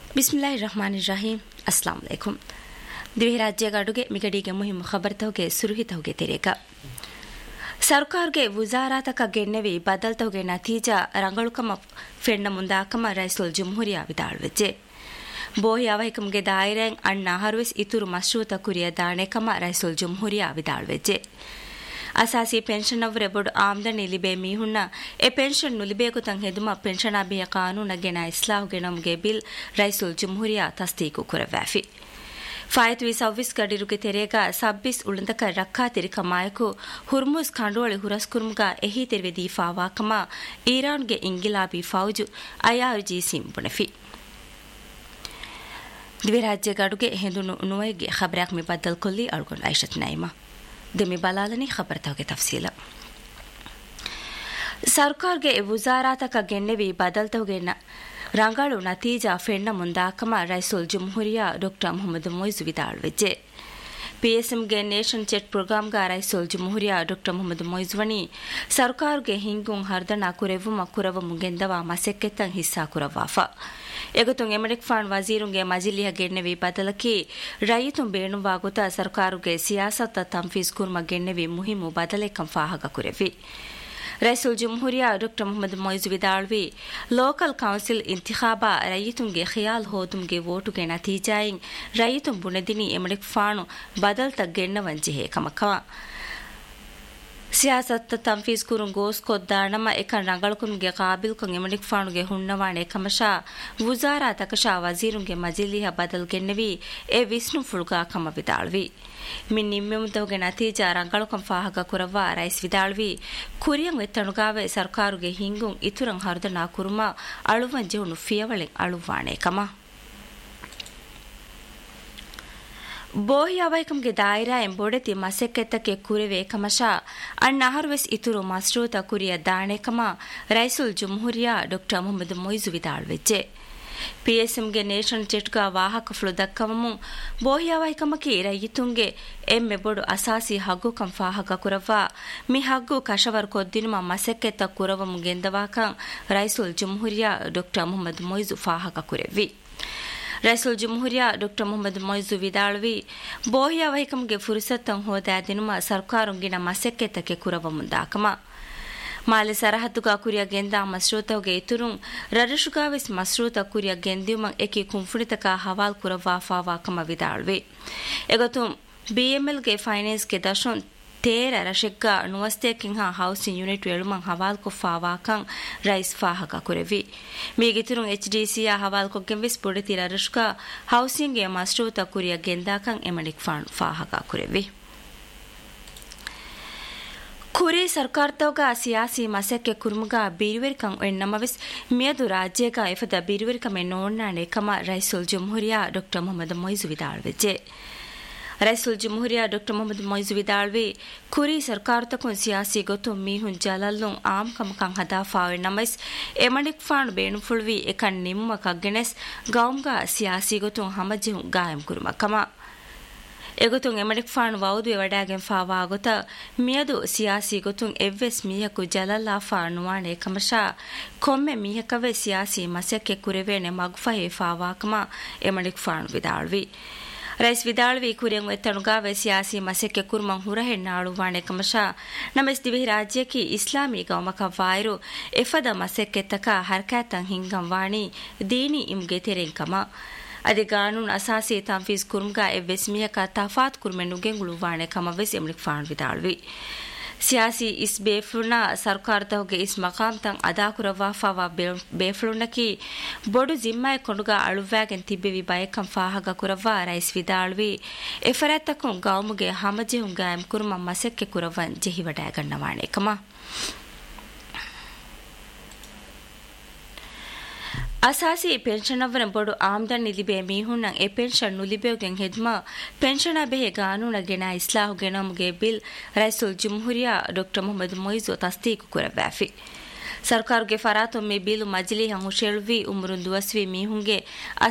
ಬಿಸ್ಮಿಲ್ಲಾಹಿರ್ ರಹಮಾನಿರ್ ರಹೀಂ. ಅಸ್ಸಲಾಮು ಅಲೈಕುಂ. ದಿವಿ ರಾಜ್ಯಗಾಡುಗೆ ಮಿಗಡಿಗೆ ಮುಹಿಮ್ ಖಬರ್ತವಗೆ ಸುರುಹಿತವಗೆ ತೆರೆಗ ಸರ್ಕಾರ್ಗೆ ವಜಾರಾತಕ ಗೆನ್ನೆವಿ ಬದಲ್ತವಗೆ ನತೀಜಾ ರಂಗಳುಕಮ ಫೆಣ್ಣ ಮುಂದಾಕಮ ರೈಸುಲ್ ಜುಮ್ಹೂರಿಯಾ ವಿದಾಳ್ವೆಜ್ಜೆ ಬೋಹಿ ಅವೈಕಮ್ಗೆ ದಾಯಿರೆಂಗ್ ಅಣ್ಣ ಹರ್ವೆಸ್ ಇತುರು ಮಶ್ರೂತ ಕುರಿಯ ದಾಣೆಕಮ ರೈಸುಲ್ ಜುಮ್ಹೂರಿಯಾ ವಿದಾಳ್ವೆಜ್ಜೆ ಅಸಾಸಿ ಪೆನ್ಷನ್ ಅವರೆ ಬೊಡು ಆಮ್ದನಿ ಲಿಬೆ ಮೀಹುಣ್ಣ ಎ ಪೆನ್ಷನ್ ನುಲಿಬೇಗುತಂ ಹೆದುಮ ಪೆನ್ಷನಾಬಿಯ ಕಾನೂನಗೆನ ಇಸ್ಲಾಹುಗೆ ನಮ್ಗೆ ಬಿಲ್ ರೈಸುಲ್ ಜುಮ್ಹೂರಿಯಾ ತಸ್ದೀಕು ಕುರವ್ಯಾಫಿ ಫಾಯತ್ವಿ ಸವ್ವಿಸ್ ಗಡಿರುಗೆ ತೆರೆಗ ಸಬ್ಬಿಸ್ ಉಳಂದಕ ರಕ್ಕಾ ತಿರಿ ಕಮಾಯಕು ಹುರ್ಮುಸ್ ಖಂಡೋಳಿ ಹುರಸ್ಕುರ್ಮುಗ ಎಹಿ ತೆರೆವೆ ದೀಫಾವಾಕಮ ಈರಾನ್ಗೆ ಇಂಗಿಲಾಬಿ ಫೌಜು ಅಯಾರು ಜೀಸಿಂ ಬುಣಫಿ ದಿವೆ ರಾಜ್ಯ ಗಡುಗೆ ಹೆಂದುನು ನುವೈಗೆ ಖಬರಾಕ್ ಮಿ ಬದ್ದಲ್ ಕೊಲ್ಲಿ ಅಳ್ಗೊಂಡು ಐಶತ್ ನೈಮಾ ದೆಮಿ ಬಲಾಲನಿ ಖಬರ್ತಾವಗೆ ತಫಸೀಲ ಸರ್ಕಾರ್ಗೆ ವಜಾರಾತಕ ಗೆನ್ನೆವಿ ಬದಲ್ತವಗೆ ರಂಗಾಳು ನತೀಜಾ ಫೆಣ್ಣ ಮುಂದಾಕಮ ರೈಸುಲ್ ಜುಮ್ಹೂರಿಯಾ doctor Mohammed ಮೊಯ್ಜು ವಿದಾಳ್ವೆಜ್ಜೆ ಪಿಎಸ್ಎಂಗೆ nation ಚೆಟ್ ಪ್ರೋಗ್ರಾಮ್ಗ ರೈಸುಲ್ ಜುಮ್ಹೂರಿಯಾ doctor Mohammed ಮೊಯ್ಜುವನಿ ಸರ್ಕಾರ್ಗೆ ಹಿಂಗುಂ ಹರ್ದನ ಕುರೆವುಮ ಕುರವ ಮುಗೆಂದವ ಮಸೆಕ್ಕೆತ್ತಂ ಹಿಸ್ಸಾ ಕುರವಾಫ ಎಗತುಂ ಎಮಡಿಕ್ ಫಾಣ್ ವಜೀರುಂಗೆ ಮಜಿಲಿಯ ಗೆನ್ನೆವಿ ಬದಲಕಿ ರೈತುಂ ಬೇಣುವಾಗುತ್ತ ಸರ್ಕಾರುಗೆ ಸಿಯಾಸತ್ತ ತಂಫೀಸ್ kurma ಗೆನ್ನೆವಿ ಮುಹಿಮು ಬದಲೆಕಂ ಫಾಹಗ ಕುರೆವಿ ರೈಸುಲ್ ಜುಮ್ಹೂರಿಯಾ doctor Mohammed ಮೊಯ್ಜು ವಿದಾಳ್ವಿ local council ಇಂತಿಖಾಬಾ ರೈತುಂಗೆ ಖಿಯಾಲ್ ಹೋದುಂಗೆ ವೋಟುಗೆ ನತೀಜಾಯಿಂ ರೈತುಂ ಬುಣದಿನಿ ಎಮಡಿಕ್ ಫಾಣು ಬದಲ್ತ ಗೆನ್ನವಂಜಿಹೆ ಕಮಕವ ಸಿಯಾಸತ್ತ ತಂಫೀಸ್ ಕುರುಂ goes ಕೊದ್ದಾಣಮ ಎಕನ್ ರಂಗಳಕುಂಗೆ ಕಾಬಿಲ್ಕುಂ ಎಮಡಿಕ್ ಫಾಣುಗೆ ಹುಣ್ಣವಾಣೆ ಕಮಶಾ ವುಜಾರಾ ತಕಶಾ ವಜೀರುಂಗೆ ಮಜಿಲಿಹ ಬದಲ್ ಗೆನ್ನವಿ ಎ ವಿಷ್ಣು ಫುಳ್ಗಾ ಕಮ ವಿದಾಳ್ವಿ ಮಿನ್ ನಿಮ್ಮೆಮುದವಗೆ ನತೀಜಾ ರಂಗಳಕುಂ ಫಾಹಗ ಕುರವ್ವ ರೈಸ್ ವಿದಾಳ್ವಿ ಕುರಿಯಂ ಎತ್ತಣುಗಾವೆ ಸರ್ಕಾರುಗೆ ಹಿಂಗುಂ ಇತುರಂ ಹರ್ದನಾ ಕುರುಮ ಅಳುವಂಜೆಹುಣು ಫಿಯವಳೆಂ ಅಳುವಾಣೆ ಕಮ ಬೋಹಿ ಅವೈಕಮ್ಗೆ ದಾಯಿರಾ ಎಂಬೊಡೆತಿ ಮಸೆಕ್ಕೆತ್ತಕ್ಕೆ ಕುರೆವೆ ಕಮಶಾ ಅಣ್ಣ ಹರ್ವೆಸ್ ಇತುರು ಮಸ್ರೂತ ಕುರಿಯ ದಾಣೆಕಮ ರೈಸುಲ್ ಜುಮ್ಹೂರಿಯಾ ಡಾಕ್ಟರ್ ಮೊಹಮ್ಮದ್ ಮೊಯ್ಜು ವಿದಾಳ್ವೆಜ್ಜೆ ಪಿಎಸ್ಎಂಗೆ ನೇಷನ್ ಚೆಟ್ಗ ವಾಹಕ ಫ್ಲು ದಕ್ಕವಮು ಬೋಹಿ ಅವೈಕಮಕಿ ರೈತುಂಗೆ ಎಮ್ಮೆ ಬೊಡು ಅಸಾಸಿ ಹಗ್ಗು ಕಂ ಫಾಹಕ ಕುರವ್ವ ಮಿ ಹಗ್ಗು ಕಶವರ್ ಕೊದ್ದಿನುಮ ಮಸೆಕ್ಕೆತ್ತ ಕುರವಮು ಗೆಂದವಾಕಂ ರೈಸುಲ್ ಜುಮ್ಹೂರಿಯಾ ಡಾಕ್ಟರ್ ಮೊಹಮ್ಮದ್ ಮೊಯ್ಜು ಫಾಹಕ ಕುರೆವಿ ರೈಸುಲ್ ಜುಮ್ಹೂರಿಯಾ ಡಾಕ್ಟರ್ ಮೊಹಮ್ಮದ್ ಮೊಯ್ಜು ವಿದಾಳ್ವಿ ಬೋಹಿ ಅವೈಕಮ್ಗೆ ಫುರ್ಸತ್ತಂ ಹೋದಾದಿನುಮ ಸರ್ಕಾರುಂಗಿನ ಮಸೆಕ್ಕೆತ್ತಕ್ಕೆ ಕುರವ ಮುಂದಾಕಮ ಮಾಲೆ ಸರಹದ್ದುಗಾ ಕುರಿಯ ಗೆಂದ ಮಸ್ರೂತವಗೆ ಇತುರುಂ ರರಶುಗಾವೆಸ್ ಮಸ್ರೂತ ಕುರಿಯ ಗೆಂದಿಯುಮಂ ಎಕಿ ಕುಂಫುಣಿತಕ ಹವಾಲ್ ಕುರವಾಫಾವಾಕಮ ವಿದಾಳ್ವಿ ಎಗತುಂ ಬಿಎಂಎಲ್ಗೆ ಫೈನಾನ್ಸ್ಗೆ ದಶೊನ್ ತೇರ ರಶೆಗ್ಗ ನುವಸ್ತೇಕಿಂ ಹೌಸಿಂಗ್ ಯೂನಿಟ್ ವೇಳುಮಂ ಹವಾಲ್ ಕೊಫಾವಾಕಂ ರೈಸ್ ಫಾಹಕ ಕುರೆವಿ ಮೀಗಿತುರುಂ ಎಚ್ಡಿಸಿಯ ಹವಾಲ್ ಕೊಗ್ಗೆಂ ವಿಸ್ ಪುಡಿತಿ ರರಶುಗ ಹೌಸಿಂಗ್ಗೆ ಮಸ್ರೂತ ಕುರಿಯ ಗೆಂದಾಕಂ ಎಮಡಿಕ್ ಫಾಹಕ ಕುರೆವಿ ಕುರಿ ಸರ್ಕಾರದವಗ ಸಿಯಾಸಿ ಮಸಕ್ಕೆ ಕುರ್ಮುಗ ಬೀರುವೆರಿಕಂ ಎನ್ನಮವಿಸ್ ಮಿಯದು ರಾಜ್ಯಗ ಎಫದ ಬೀರುವೆರಿಕಂ ಎನ್ನೋಣ್ಣಾಣೆ ಕಮ ರೈಸುಲ್ ಜುಮ್ಹೂರಿಯಾ ಡಾಕ್ಟರ್ ಮೊಹಮ್ಮದ್ ಮೊಯ್ಜು ವಿದಾಳ್ವೆಜ್ಜೆ ರೈಸುಲ್ ಜುಮ್ಹೂರಿಯಾ ಡಾಕ್ಟರ್ ಮೊಹಮ್ಮದ್ ಮೊಯ್ಜು ವಿದಾಳ್ವಿ ಕುರಿ ಸರ್ಕಾರತಕುಂ ಸಿಯಾಸಿ ಗೊತ್ತು ಮೀಹುನ್ ಜಲಲ್ಲುಂ ಆಮ್ ಕಮಕಂ ಹದಾಫಾವೆ ನಮೈಸ್ ಎಮಡಿಕ್ ಫಾಣ್ ಬೇಣುಫುಳ್ವಿ ಎಕನ್ ನಿಮ್ಮುಮ ಕಗ್ಗೆನೆಸ್ ಗೌಮ್ಗ ಸಿಯಾಸಿ ಗೊತ್ತು ಹಮಜಿಹುಂ ಗಾಯಂ ಕುರುಮಕಮ ಎಗೊತುಂ ಎಮಡಿಕ್ ಫಾಣ್ ವೌದ್ವೆ ವಡಾಗೆಂ ಫಾವಾ ಗೊತ ಮಿಯದು ಸಿಯಾಸಿ ಗೊತುಂ ಎವ್ವೆಸ್ ಮೀಹಕು ಜಲಲ್ಲಾ ಫಾ ನುವಾಣೆ ಕಮಶಾ ಕೊಮ್ಮೆ ಮೀಹಕವೆ ಸಿಯಾಸಿ ಮಸಕ್ಕೆ ಕುರೆವೇನೆ ಮಗ್ಫಹೆ ಫಾವಾಕಮ ಎಮಡಿಕ್ ಫಾಣ್ ವಿದಾಳ್ವಿ ರೈಸ್ ವಿದಾಳ್ವಿ ಕುರಿಯಂ ಎತ್ತಣುಗಾವೆ ಸಿಯಾಸಿ ಮಸಕ್ಕೆ ಕುರ್ಮಂ ಹುರಹೆಣ್ಣಾಳು ವಾಣೆ ಕಮಶಾ ನಮೆಸ್ ದಿವಿ ರಾಜ್ಯಕ್ಕೆ ಇಸ್ಲಾಮಿ ಗೌಮಕ ವಾಯರು ಎಫದ ಮಸಕ್ಕೆತ್ತಕ ಹರ್ಕಾತಂ ಹಿಂಗಂ ವಾಣಿ ದೀನಿ ಇಮ್ಗೆ ತೆರೆಂಕಮ ಅದಿ ಕಾನೂನ್ ಅಸಾಸಿ ತಂಫೀಸ್ ಕುರ್ಮಗ ಎವ್ವೆಸ್ ಮಿಯಕ ತಫಾತ್ ಕುರ್ಮೆನುಗೆಂಗುಳು ವಾಣೆ ಕಮವೆಸ್ ಎಮಡಿಕ್ ಫಾಣ್ ವಿದಾಳ್ವಿ ಸಿಯಾಸಿ ಇಸ್ ಬೇಫ್ಲುನ ಸರ್ಕಾರದವಗೆ ಇಸ್ ಮಕಾಮ್ತಂ ಅದಾ ಕುರವಾಫಾವಾ ಬೇಫ್ಲುನಕಿ ಬೊಡು ಜಿಮ್ಮಾಯ ಕೊಂಡುಗ ಅಳುವ್ಯಾಗೆನ್ ತಿಬ್ಬೆವಿ ಬಯಕಂ ಫಾಹಗ ಕುರವ್ವ ರೈಸ್ ವಿದಾಳ್ವಿ ಎಫರತ್ತಕುಂ ಗೌಮುಗೆ ಹಮಜೆಹುಂ ಗಾಯಂ ಕುರ್ಮ ಮಸಕ್ಕೆ ಕುರವನ್ ಜೆಹಿವಡಾಗಣ್ಣವಾಣೆ ಕಮ ಅಸಾಸಿ ಪೆನ್ಷನ್ ಅವರ ಬೊಡು ಆಮ್ದನಿ ಲಿಬೆ ಮೀಹುಣ್ಣಂ ಎ ಪೆನ್ಷನ್ ನುಲಿಬೆವುಗೆಂ ಹೆದ್ಮ ಪೆನ್ಷನ ಬೆಹೆ ಕಾನೂನಗೆನ ಇಸ್ಲಾಹುಗೆ ನಮ್ಗೆ ಬಿಲ್ ರೈಸುಲ್ ಜುಮ್ಹೂರಿಯಾ ಡಾಕ್ಟರ್ ಮೊಹಮ್ಮದ್ ಮೊಯ್ಜು ತಸ್ದೀಕು ಕುರವ್ಯಾಫಿ ಸರ್ಕಾರುಗೆ ಫರಾತೊಮ್ಮೆ ಬಿಲ್ ಮಜಿಲಿಹಂ ಹುಶೆಳುವಿ ಉಮ್ರುನ್ ದುವಸ್ವಿ ಮೀಹುಂಗೆ